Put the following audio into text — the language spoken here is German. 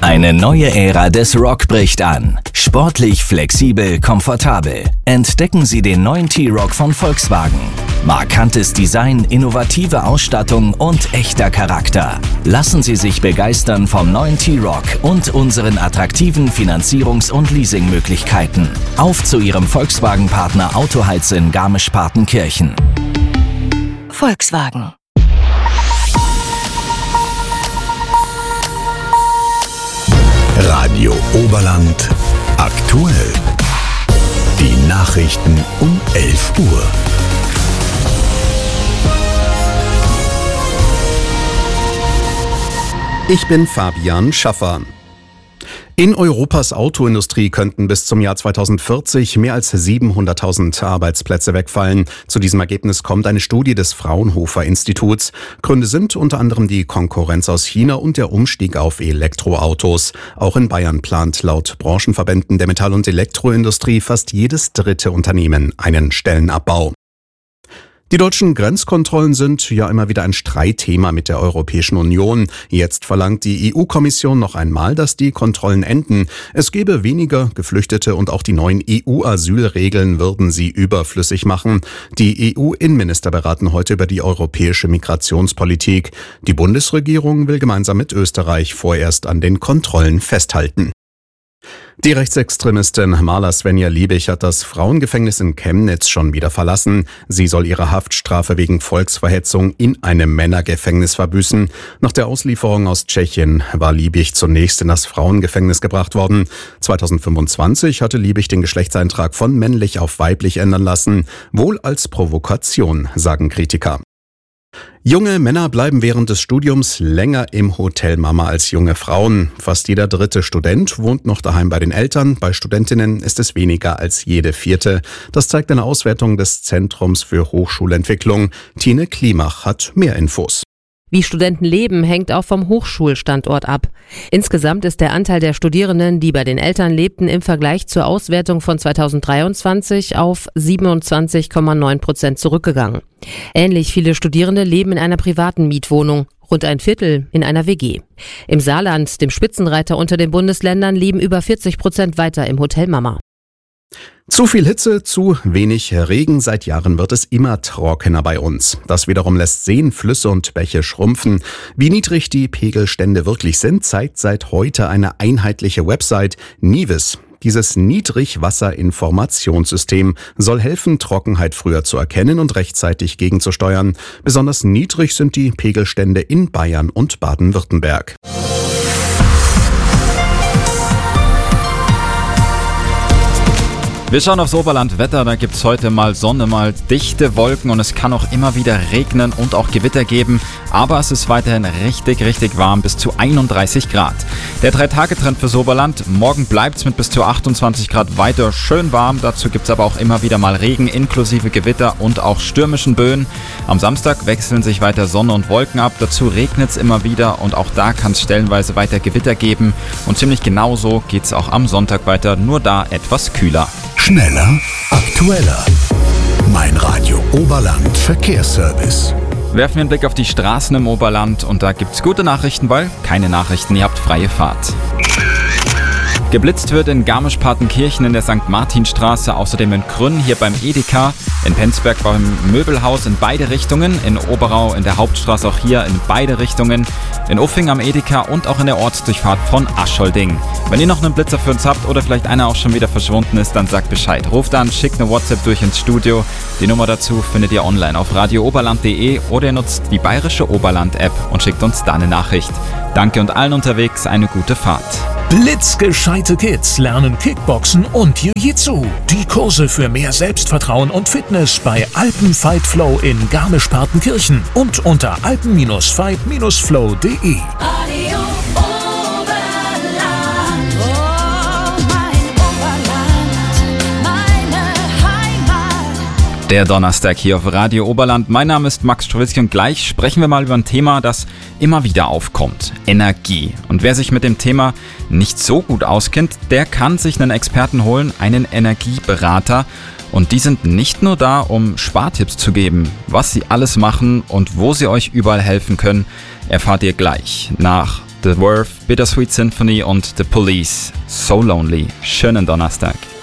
Eine neue Ära des Rock bricht an. Sportlich, flexibel, komfortabel. Entdecken Sie den neuen T-Roc von Volkswagen. Markantes Design, innovative Ausstattung und echter Charakter. Lassen Sie sich begeistern vom neuen T-Roc und unseren attraktiven Finanzierungs- und Leasingmöglichkeiten. Auf zu Ihrem Volkswagen-Partner Autoheiz in Garmisch-Partenkirchen. Volkswagen. Radio Oberland aktuell. Die Nachrichten um 11 Uhr. Ich bin Fabian Schaffer. In Europas Autoindustrie könnten bis zum Jahr 2040 mehr als 700.000 Arbeitsplätze wegfallen. Zu diesem Ergebnis kommt eine Studie des Fraunhofer Instituts. Gründe sind unter anderem die Konkurrenz aus China und der Umstieg auf Elektroautos. Auch in Bayern plant laut Branchenverbänden der Metall- und Elektroindustrie fast jedes dritte Unternehmen einen Stellenabbau. Die deutschen Grenzkontrollen sind ja immer wieder ein Streitthema mit der Europäischen Union. Jetzt verlangt die EU-Kommission noch einmal, dass die Kontrollen enden. Es gebe weniger Geflüchtete und auch die neuen EU-Asylregeln würden sie überflüssig machen. Die EU-Innenminister beraten heute über die europäische Migrationspolitik. Die Bundesregierung will gemeinsam mit Österreich vorerst an den Kontrollen festhalten. Die Rechtsextremistin Marla Svenja Liebig hat das Frauengefängnis in Chemnitz schon wieder verlassen. Sie soll ihre Haftstrafe wegen Volksverhetzung in einem Männergefängnis verbüßen. Nach der Auslieferung aus Tschechien war Liebig zunächst in das Frauengefängnis gebracht worden. 2025 hatte Liebig den Geschlechtseintrag von männlich auf weiblich ändern lassen. Wohl als Provokation, sagen Kritiker. Junge Männer bleiben während des Studiums länger im Hotel Mama als junge Frauen. Fast jeder dritte Student wohnt noch daheim bei den Eltern. Bei Studentinnen ist es weniger als jede vierte. Das zeigt eine Auswertung des Zentrums für Hochschulentwicklung. Tine Klimach hat mehr Infos. Wie Studenten leben, hängt auch vom Hochschulstandort ab. Insgesamt ist der Anteil der Studierenden, die bei den Eltern lebten, im Vergleich zur Auswertung von 2023 auf 27,9% zurückgegangen. Ähnlich viele Studierende leben in einer privaten Mietwohnung, rund ein Viertel in einer WG. Im Saarland, dem Spitzenreiter unter den Bundesländern, leben über 40% weiter im Hotel Mama. Zu viel Hitze, zu wenig Regen. Seit Jahren wird es immer trockener bei uns. Das wiederum lässt Seen, Flüsse und Bäche schrumpfen. Wie niedrig die Pegelstände wirklich sind, zeigt seit heute eine einheitliche Website, Nivis. Dieses Niedrigwasserinformationssystem soll helfen, Trockenheit früher zu erkennen und rechtzeitig gegenzusteuern. Besonders niedrig sind die Pegelstände in Bayern und Baden-Württemberg. Wir schauen aufs Oberlandwetter, da gibt's heute mal Sonne, mal dichte Wolken und es kann auch immer wieder regnen und auch Gewitter geben, aber es ist weiterhin richtig warm, bis zu 31 Grad. Der 3-Tage-Trend fürs Oberland, morgen bleibt's mit bis zu 28 Grad weiter schön warm, dazu gibt's aber auch immer wieder mal Regen inklusive Gewitter und auch stürmischen Böen. Am Samstag wechseln sich weiter Sonne und Wolken ab, dazu regnet's immer wieder und auch da kann es stellenweise weiter Gewitter geben und ziemlich genauso geht's auch am Sonntag weiter, nur da etwas kühler. Schneller, aktueller. Mein Radio Oberland Verkehrsservice. Werfen wir einen Blick auf die Straßen im Oberland und da gibt's gute Nachrichten, weil keine Nachrichten, ihr habt freie Fahrt. Geblitzt wird in Garmisch-Partenkirchen in der St. Martinstraße, außerdem in Krünn, hier beim Edeka, in Penzberg beim Möbelhaus in beide Richtungen, in Oberau in der Hauptstraße auch hier in beide Richtungen, in Uffing am Edeka und auch in der Ortsdurchfahrt von Aschholding. Wenn ihr noch einen Blitzer für uns habt oder vielleicht einer auch schon wieder verschwunden ist, dann sagt Bescheid. Ruft an, schickt eine WhatsApp durch ins Studio. Die Nummer dazu findet ihr online auf radiooberland.de oder ihr nutzt die Bayerische Oberland-App und schickt uns da eine Nachricht. Danke und allen unterwegs eine gute Fahrt. Blitzgescheite Kids lernen Kickboxen und Jiu-Jitsu. Die Kurse für mehr Selbstvertrauen und Fitness bei Alpen Fight Flow in Garmisch-Partenkirchen und unter alpen-fight-flow.de. Der Donnerstag hier auf Radio Oberland. Mein Name ist Max Strowitzki und gleich sprechen wir mal über ein Thema, das immer wieder aufkommt. Energie. Und wer sich mit dem Thema nicht so gut auskennt, der kann sich einen Experten holen, einen Energieberater. Und die sind nicht nur da, um Spartipps zu geben. Was sie alles machen und wo sie euch überall helfen können, erfahrt ihr gleich nach The Verve, Bittersweet Symphony und The Police. So Lonely. Schönen Donnerstag.